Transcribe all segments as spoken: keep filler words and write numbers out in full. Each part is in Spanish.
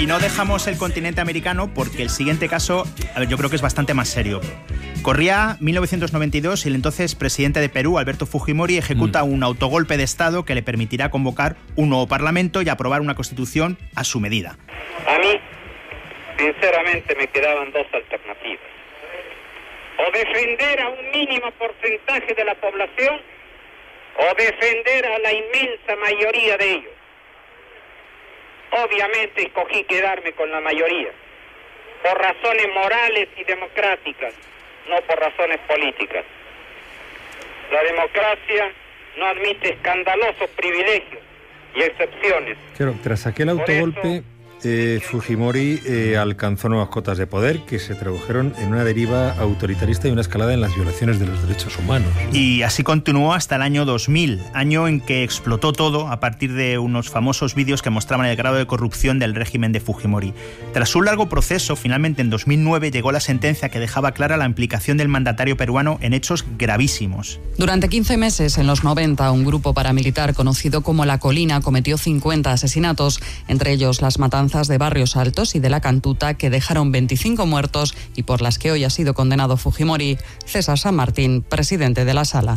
Y no dejamos el continente americano porque el siguiente caso, a ver, yo creo que es bastante más serio. Corría mil novecientos noventa y dos y el entonces presidente de Perú, Alberto Fujimori, ejecuta mm. un autogolpe de Estado que le permitirá convocar un nuevo parlamento y aprobar una constitución a su medida. A mí, sinceramente, me quedaban dos alternativas. O defender a un mínimo porcentaje de la población o defender a la inmensa mayoría de ellos. Obviamente escogí quedarme con la mayoría, por razones morales y democráticas, no por razones políticas. La democracia no admite escandalosos privilegios y excepciones. Claro, tras aquel autogolpe, eh, Fujimori eh, alcanzó nuevas cotas de poder que se tradujeron en una deriva autoritarista y una escalada en las violaciones de los derechos humanos. Y así continuó hasta el año dos mil, año en que explotó todo a partir de unos famosos vídeos que mostraban el grado de corrupción del régimen de Fujimori. Tras un largo proceso, finalmente en dos mil nueve llegó la sentencia que dejaba clara la implicación del mandatario peruano en hechos gravísimos. Durante quince meses, en los noventa, un grupo paramilitar conocido como La Colina cometió cincuenta asesinatos, entre ellos las matanzas de Barrios Altos y de La Cantuta, que dejaron veinticinco muertos y por las que hoy ha sido condenado Fujimori. César San Martín, presidente de la Sala.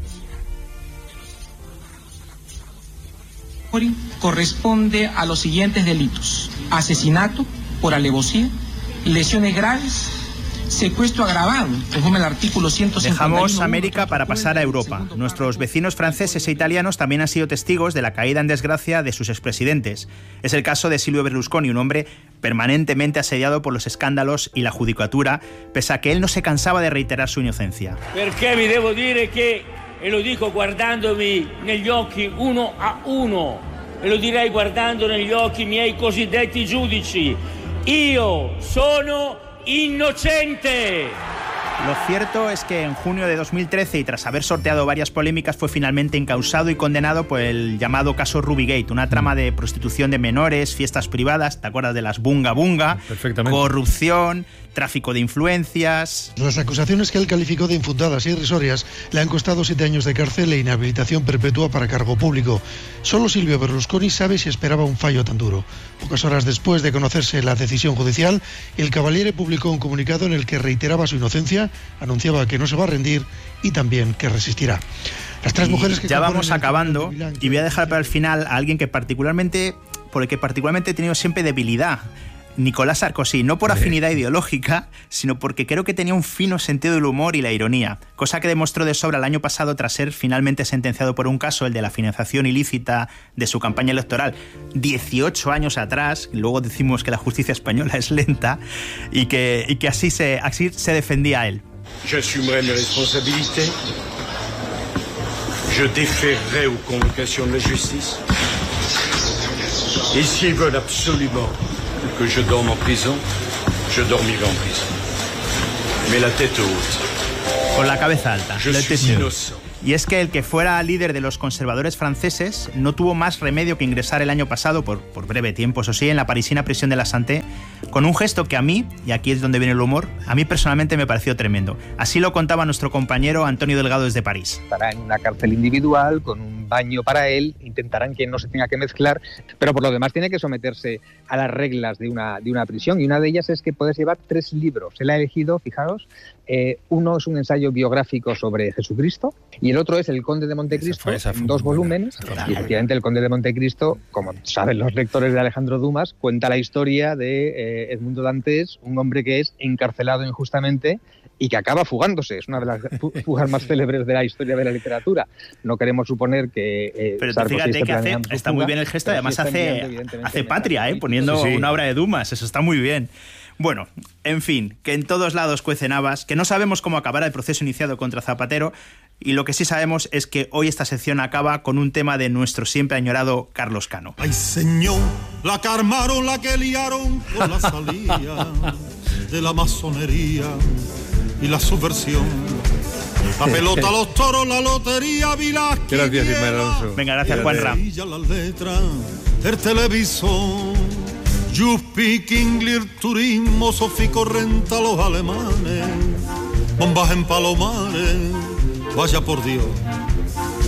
Corresponde a los siguientes delitos: asesinato por alevosía, lesiones graves, secuestro agravado, según el artículo ciento cincuenta y uno. Dejamos América para pasar a Europa. Nuestros vecinos franceses e italianos también han sido testigos de la caída en desgracia de sus expresidentes. Es el caso de Silvio Berlusconi, un hombre permanentemente asediado por los escándalos y la judicatura, pese a que él no se cansaba de reiterar su inocencia. Perché vi devo dire che, e lo dico guardandomi negli occhi uno a uno, e lo direi guardando negli occhi i miei cosiddetti giudici, io sono inocente. Lo cierto es que en junio de dos mil trece, y tras haber sorteado varias polémicas, fue finalmente encausado y condenado por el llamado caso Rubygate, una trama de prostitución de menores, fiestas privadas, ¿te acuerdas de las bunga bunga? Perfectamente. Corrupción, tráfico de influencias. Las acusaciones que él calificó de infundadas y irrisorias le han costado siete años de cárcel e inhabilitación perpetua para cargo público. Solo Silvio Berlusconi sabe si esperaba un fallo tan duro. Pocas horas después de conocerse la decisión judicial, el Cavaliere publicó un comunicado en el que reiteraba su inocencia, anunciaba que no se va a rendir y también que resistirá. Las tres mujeres que ya vamos acabando y voy a dejar para el final a alguien que particularmente, por el que particularmente he tenido siempre debilidad. Nicolás Sarkozy, no por afinidad ideológica, sino porque creo que tenía un fino sentido del humor y la ironía, cosa que demostró de sobra el año pasado tras ser finalmente sentenciado por un caso, el de la financiación ilícita de su campaña electoral, dieciocho años atrás. Luego decimos que la justicia española es lenta y que, y que así, se, así se defendía a él. Je assumerai mes responsabilités. Je déférerai aux convocations de la justice. Et s'ils veulent absolument que je dorme en prison, je dormirai en prison. Mais la tête haute. Con la cabeza alta. Je suis innocent. Y es que el que fuera líder de los conservadores franceses no tuvo más remedio que ingresar el año pasado, por, por breve tiempo, eso sí, en la parisina prisión de la Santé, con un gesto que a mí, y aquí es donde viene el humor, a mí personalmente me pareció tremendo. Así lo contaba nuestro compañero Antonio Delgado desde París. Estará en una cárcel individual, con un baño para él, intentarán que no se tenga que mezclar, pero por lo demás tiene que someterse a las reglas de una, de una prisión, y una de ellas es que puedes llevar tres libros. Él ha elegido, fijaos, eh, uno es un ensayo biográfico sobre Jesucristo, y el otro es El Conde de Montecristo, esa fue, esa fue en dos volúmenes, y efectivamente El Conde de Montecristo, como saben los lectores de Alejandro Dumas, cuenta la historia de eh, Edmundo Dantes, un hombre que es encarcelado injustamente y que acaba fugándose. Es una de las fugas más célebres de la historia de la literatura. No queremos suponer que eh, pero Sarkozy fíjate que hace, está fuga, muy bien el gesto, además hace, hace patria, eh, poniendo sí, sí. una obra de Dumas, eso está muy bien. Bueno, en fin, que en todos lados cuecen habas, que no sabemos cómo acabará el proceso iniciado contra Zapatero, y lo que sí sabemos es que hoy esta sección acaba con un tema de nuestro siempre añorado Carlos Cano. Ay, señor, la que armaron, la que liaron con la salida de la masonería y la subversión. La pelota, los toros, la lotería, Vilásquez. Gracias, Ismael Alonso. Venga, gracias, Juanra. La letra, el televisor. You speak English, turismo, Sofico renta los alemanes, bombas en Palomares, vaya por Dios.